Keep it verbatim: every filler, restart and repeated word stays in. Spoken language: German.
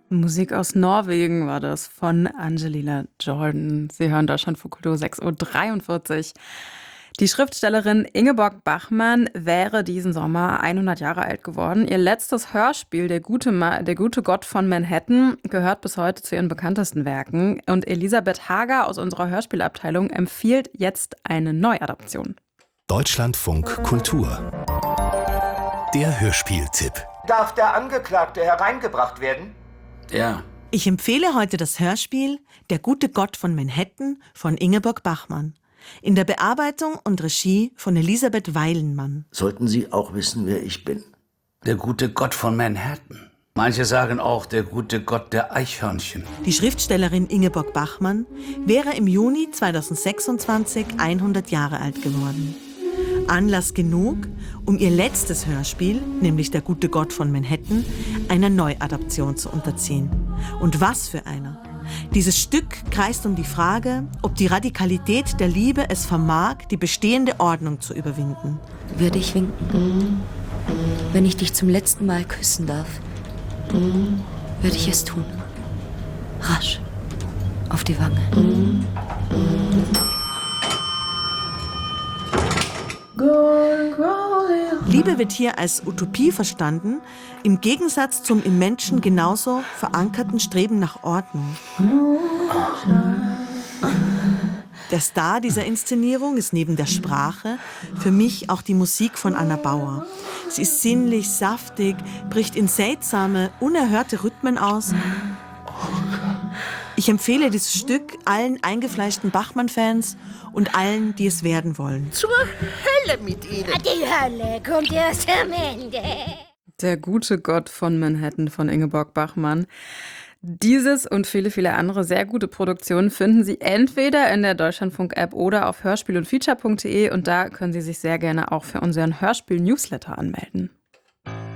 Musik aus Norwegen war das von Angelina Jordan. Sie hören Deutschlandfunk Kultur sechs Uhr dreiundvierzig. Die Schriftstellerin Ingeborg Bachmann wäre diesen Sommer hundert Jahre alt geworden. Ihr letztes Hörspiel, Der gute, Ma- Der gute Gott von Manhattan, gehört bis heute zu ihren bekanntesten Werken. Und Elisabeth Hager aus unserer Hörspielabteilung empfiehlt jetzt eine Neuadaption. Deutschlandfunk Kultur. Der Hörspieltipp. Darf der Angeklagte hereingebracht werden? Ja. Ich empfehle heute das Hörspiel Der gute Gott von Manhattan von Ingeborg Bachmann. In der Bearbeitung und Regie von Elisabeth Weilenmann. Sollten Sie auch wissen, wer ich bin? Der gute Gott von Manhattan. Manche sagen auch der gute Gott der Eichhörnchen. Die Schriftstellerin Ingeborg Bachmann wäre im Juni zweitausendsechsundzwanzig hundert Jahre alt geworden. Anlass genug, um ihr letztes Hörspiel, nämlich Der gute Gott von Manhattan, einer Neuadaption zu unterziehen. Und was für einer! Dieses Stück kreist um die Frage, ob die Radikalität der Liebe es vermag, die bestehende Ordnung zu überwinden. Würde ich winken, wenn ich dich zum letzten Mal küssen darf, würde ich es tun. Rasch. Auf die Wange. Liebe wird hier als Utopie verstanden, im Gegensatz zum im Menschen genauso verankerten Streben nach Ordnung. Der Star dieser Inszenierung ist neben der Sprache für mich auch die Musik von Anna Bauer. Sie ist sinnlich, saftig, bricht in seltsame, unerhörte Rhythmen aus. Ich empfehle dieses Stück allen eingefleischten Bachmann-Fans und allen, die es werden wollen. Zur Hölle mit Ihnen! Die Hölle kommt erst am Ende. Der gute Gott von Manhattan von Ingeborg Bachmann. Dieses und viele, viele andere sehr gute Produktionen finden Sie entweder in der Deutschlandfunk-App oder auf hörspiel und feature punkt de und da können Sie sich sehr gerne auch für unseren Hörspiel-Newsletter anmelden.